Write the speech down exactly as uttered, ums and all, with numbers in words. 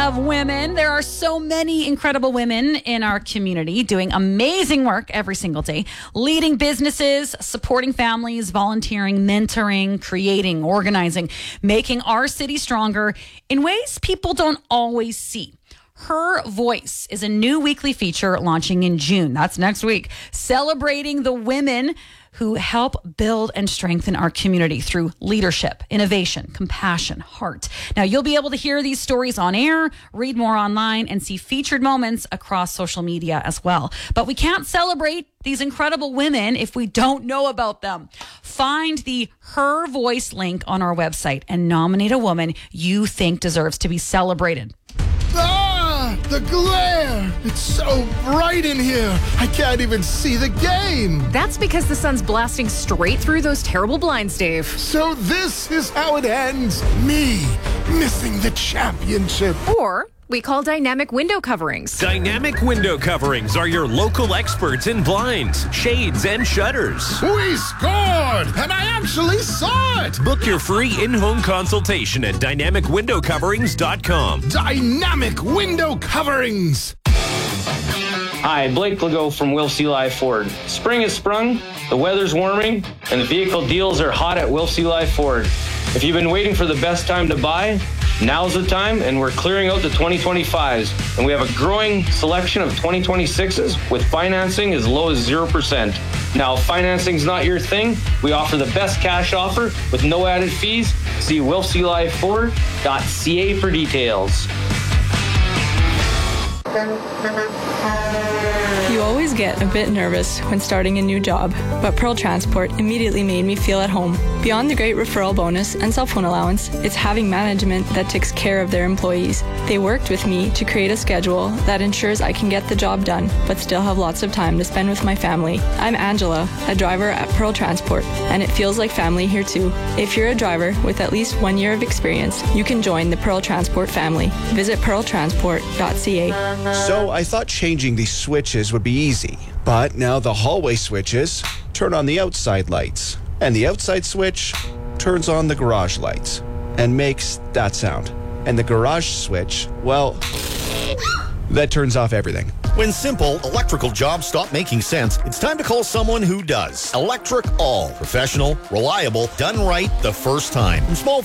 Of women. There are so many incredible women in our community doing amazing work every single day, leading businesses, supporting families, volunteering, mentoring, creating, organizing, making our city stronger in ways people don't always see. Her Voice is a new weekly feature launching in June. That's next week, celebrating the women who help build and strengthen our community through leadership, innovation, compassion, heart. Now, you'll be able to hear these stories on air, read more online, and see featured moments across social media as well. But we can't celebrate these incredible women if we don't know about them. Find the Her Voice link on our website and nominate a woman you think deserves to be celebrated. Ah, the glare! It's so bright in here. I can't even see the game. That's because the sun's blasting straight through those terrible blinds, Dave. So this is how it ends. Me missing the championship. Or we call dynamic window coverings. Dynamic window coverings are your local experts in blinds, shades, and shutters. We scored, and I actually saw it. Book your free in-home consultation at dynamic window coverings dot com. Dynamic window coverings. Hi, Blake Legault from Wilf Live Ford. Spring has sprung, the weather's warming, and the vehicle deals are hot at Wilf Live Ford. If you've been waiting for the best time to buy, now's the time, and we're clearing out the twenty twenty-fives. And we have a growing selection of twenty twenty-sixes with financing as low as zero percent. Now, if financing's not your thing, we offer the best cash offer with no added fees. See wilf live ford dot c a for details. You always get a bit nervous when starting a new job, but Pearl Transport immediately made me feel at home. Beyond the great referral bonus and cell phone allowance, it's having management that takes care of their employees. They worked with me to create a schedule that ensures I can get the job done, but still have lots of time to spend with my family. I'm Angela, a driver at Pearl Transport, and it feels like family here too. If you're a driver with at least one year of experience, you can join the Pearl Transport family. Visit pearl transport dot c a. So I thought changing these switches would be easy, but now the hallway switches turn on the outside lights, and the outside switch turns on the garage lights and makes that sound. And the garage switch, well, that turns off everything. When simple electrical jobs stop making sense, it's time to call someone who does. Electric All. Professional, reliable, done right the first time. From small